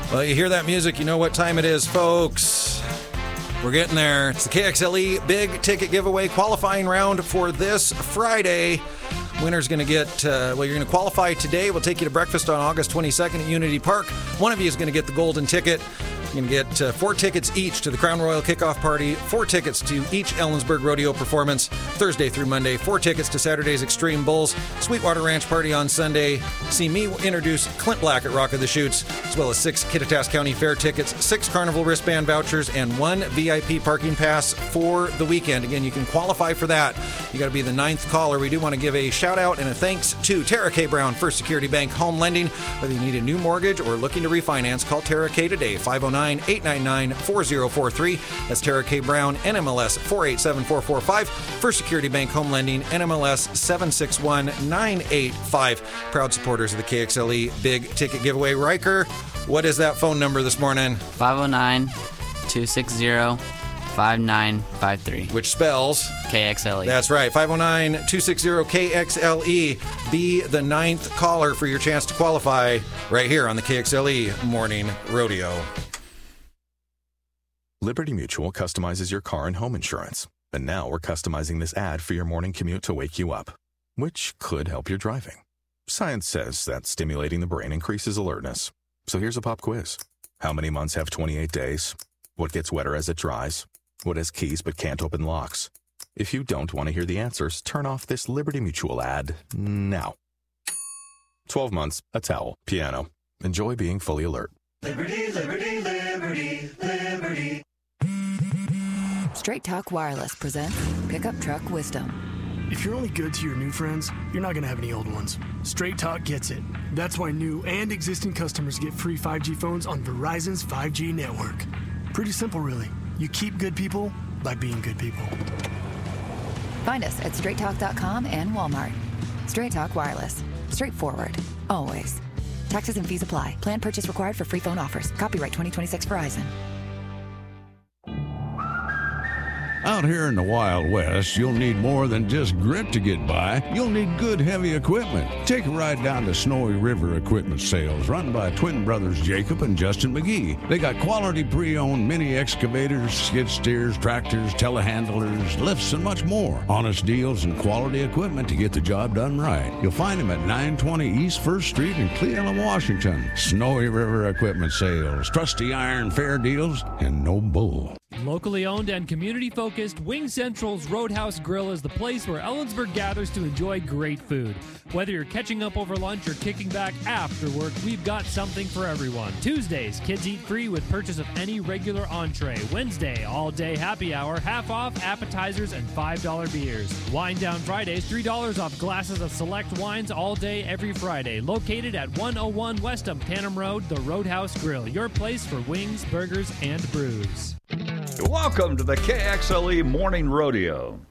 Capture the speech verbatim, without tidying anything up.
Well, you hear that music, you know what time it is, folks. We're getting there. It's the K X L E Big Ticket Giveaway qualifying round for this Friday. Winner's going to get, uh, well, you're going to qualify today. We'll take you to breakfast on August twenty-second at Unity Park. One of you is going to get the golden ticket. You're going to get uh, four tickets each to the Crown Royal Kickoff Party, four tickets to each Ellensburg Rodeo performance Thursday through Monday, four tickets to Saturday's Extreme Bulls, Sweetwater Ranch Party on Sunday. See me introduce Clint Black at Rock of the Chutes, as well as six Kittitas County Fair tickets, six Carnival wristband vouchers, and one V I P parking pass for the weekend. Again, you can qualify for that. You got to be the ninth caller. We do want to give a shout out and a thanks to Tara K. Brown, First Security Bank Home Lending. Whether you need a new mortgage or looking to refinance, call Tara K. today, five oh nine, eight nine nine, four oh four three. That's Tara K. Brown, N M L S four eight seven four four five. First Security Bank Home Lending, N M L S seven six one nine eight five. Proud supporters of the K X L E Big Ticket Giveaway. Riker, what is that phone number this morning? five oh nine, two six zero, five nine five three. Which spells? K X L E. That's right, five oh nine, two six zero, K X L E. Be the ninth caller for your chance to qualify right here on the K X L E Morning Rodeo. Liberty Mutual customizes your car and home insurance. And now we're customizing this ad for your morning commute to wake you up, which could help your driving. Science says that stimulating the brain increases alertness. So here's a pop quiz. How many months have twenty-eight days? What gets wetter as it dries? What has keys but can't open locks? If you don't want to hear the answers, turn off this Liberty Mutual ad now. twelve months, a towel, piano. Enjoy being fully alert. Liberty, liberty, liberty, liberty. Straight Talk Wireless presents Pickup Truck Wisdom. If you're only good to your new friends, you're not going to have any old ones. Straight Talk gets it. That's why new and existing customers get free five G phones on Verizon's five G network. Pretty simple, really. You keep good people by being good people. Find us at straight talk dot com and Walmart. Straight Talk Wireless. Straightforward. Always. Taxes and fees apply. Plan purchase required for free phone offers. Copyright twenty twenty-six Verizon. Out here in the Wild West, you'll need more than just grit to get by. You'll need good, heavy equipment. Take a ride down to Snowy River Equipment Sales, run by twin brothers Jacob and Justin McGee. They got quality pre-owned mini excavators, skid steers, tractors, telehandlers, lifts, and much more. Honest deals and quality equipment to get the job done right. You'll find them at nine twenty East First Street in Cle Elum, Washington. Snowy River Equipment Sales, trusty iron, fair deals, and no bull. Locally owned and community-focused, Wing Central's Roadhouse Grill is the place where Ellensburg gathers to enjoy great food. Whether you're catching up over lunch or kicking back after work, we've got something for everyone. Tuesdays, kids eat free with purchase of any regular entree. Wednesday, all-day happy hour, half off appetizers and five dollar beers. Wine Down Fridays, three dollars off glasses of select wines all day every Friday. Located at one oh one West Panem Road, the Roadhouse Grill, your place for wings, burgers, and brews. Welcome to the K X L E Morning Rodeo.